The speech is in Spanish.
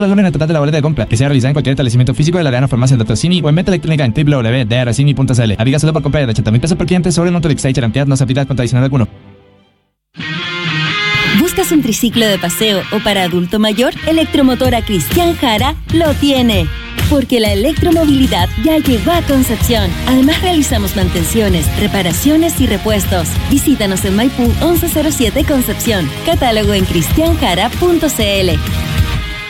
en el total de la boleta de compra, que sea realizada en cualquier establecimiento físico de la Arena Farmacia del Dr. Cini o en venta electrónica en www.drcini.cl. Aplica solo por compra de 80.000 pesos por cliente sobre un monto de Exchange. Cantidad no se aplica contra adicional alguno. ¿Buscas un triciclo de paseo o para adulto mayor? Electromotora Cristian Jara lo tiene. Porque la electromovilidad ya llegó a Concepción. Además realizamos mantenciones, reparaciones y repuestos. Visítanos en Maipú 1107 Concepción. Catálogo en cristianjara.cl.